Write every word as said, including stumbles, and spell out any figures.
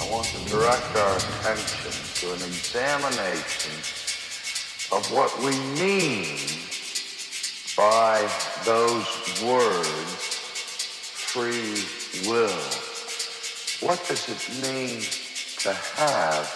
I want to direct our attention to an examination of what we mean by those words, free will. What does it mean to have